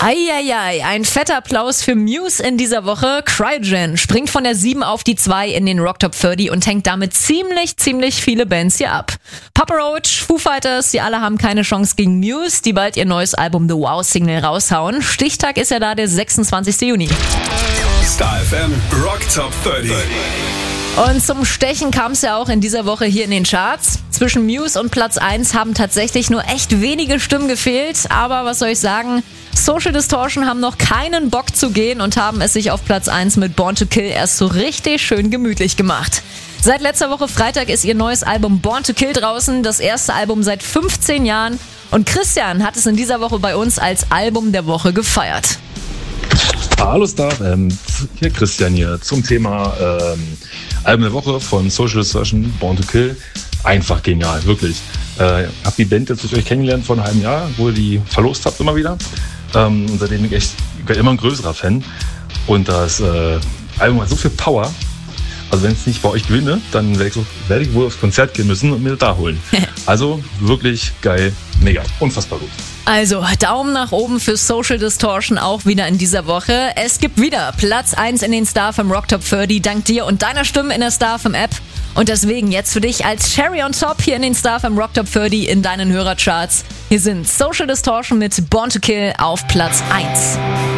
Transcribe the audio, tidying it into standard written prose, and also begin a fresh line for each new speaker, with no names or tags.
Eieiei, ein fetter Applaus für Muse in dieser Woche. Cryogen springt von der 7 auf die 2 in den Rock Top 30 und hängt damit ziemlich viele Bands hier ab. Papa Roach, Foo Fighters, die alle haben keine Chance gegen Muse, die bald ihr neues Album The Wow Signal raushauen. Stichtag ist ja da der 26. Juni.
Star FM Rock Top 30.
Und zum Stechen kam es ja auch in dieser Woche hier in den Charts. Zwischen Muse und Platz 1 haben tatsächlich nur echt wenige Stimmen gefehlt. Aber was soll ich sagen? Social Distortion haben noch keinen Bock zu gehen und haben es sich auf Platz 1 mit Born to Kill erst so richtig schön gemütlich gemacht. Seit letzter Woche Freitag ist ihr neues Album Born to Kill draußen, das erste Album seit 15 Jahren. Und Christian hat es in dieser Woche bei uns als Album der Woche gefeiert.
Hallo Star, hier Christian hier zum Thema Album der Woche von Social Distortion, Born to Kill. Einfach genial, wirklich. Hab die Band jetzt durch euch kennengelernt vor einem halben Jahr, wo ihr die verlost habt immer wieder. Und seitdem bin ich echt immer ein größerer Fan. Und das Album hat so viel Power. Also wenn ich es nicht bei euch gewinne, dann werde ich wohl aufs Konzert gehen müssen und mir das da holen. Also wirklich geil, mega, unfassbar gut.
Also, Daumen nach oben für Social Distortion auch wieder in dieser Woche. Es gibt wieder Platz 1 in den Star FM Rock Top 30, dank dir und deiner Stimme in der Star FM App. Und deswegen jetzt für dich als Cherry on Top hier in den Star FM Rock Top 30 in deinen Hörercharts. Hier sind Social Distortion mit Born to Kill auf Platz 1.